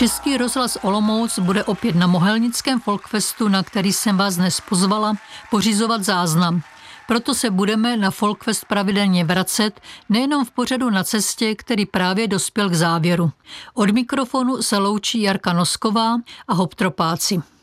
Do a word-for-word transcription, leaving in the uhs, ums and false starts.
Český rozhlas Olomouc bude opět na Mohelnickém Folkfestu, na který jsem vás dnes pozvala, pořizovat záznam. Proto se budeme na Folkfest pravidelně vracet, nejenom v pořadu Na cestě, který právě dospěl k závěru. Od mikrofonu se loučí Jarka Nosková a Hop Tropáci.